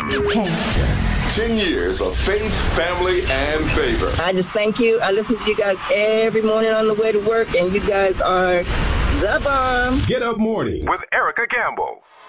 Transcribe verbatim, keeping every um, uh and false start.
ten. ten years of faith, family, and favor. I just thank you. I listen to you guys every morning on the way to work, and you guys are the bomb. Get Up Mornings with Erica Campbell.